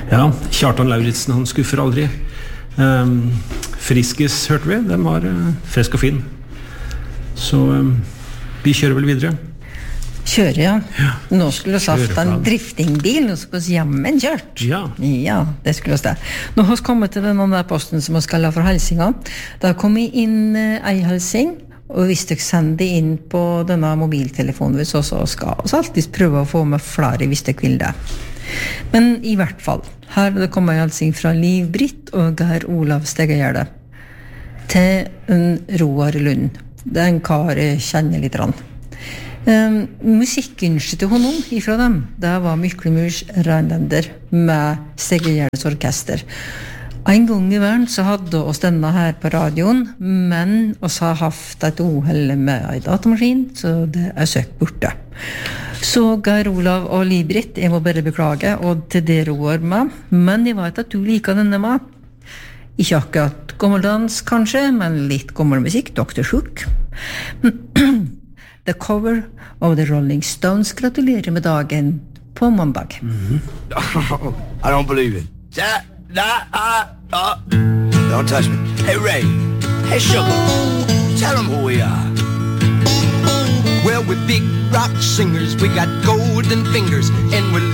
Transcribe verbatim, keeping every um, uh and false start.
Ja, Kjartan Lauritsen, han skuffer aldri. Um, Friskis hørte vi, den var uh, frisk og fin. Så um, vi kjører vel videre. Kjører, ja. Ja. Nå skulle vi hatt en driftingbil, nå skulle vi hjemmen kjørt. Ja. Ja, det skulle vi det. Nå har vi kommet til den andre posten som vi skal ha for helsinga. Da kom vi inn uh, ei helsing, og hvis dere sender inn på denne mobiltelefonen hvis også skal, og så alltid prøve å få med flere hvis dere vil det. Men i hvert fall, her er det kommet en helsing fra Liv Britt og Geir Olav Stegegjerde til en Roar Lund. Det er en kar jeg kjenner litt rann. Um, musikkønsket til honom ifra dem, det var Myklemurs Rheinländer med Stegegjærdes orkester. En gang i verden så hadde oss denne her på radioen, men oss har haft et uheld med en datamaskin, så det er søkt borte. Så Geir Olav og Liv-Britt, jeg må bare beklage, og til det roer meg, men jeg vet at du liker denne med. Ikke akkurat gammeldans kanskje, men litt gammel musikk, doktor Hook. The cover of the Rolling Stones gratulerer med dagen på mandag. Mm-hmm. I don't believe it. That, that, uh, uh. Don't touch me. Hey, Ray. Hey, Sugar. Tell them who we are. Well, we're big rock singers. We got golden fingers, and we're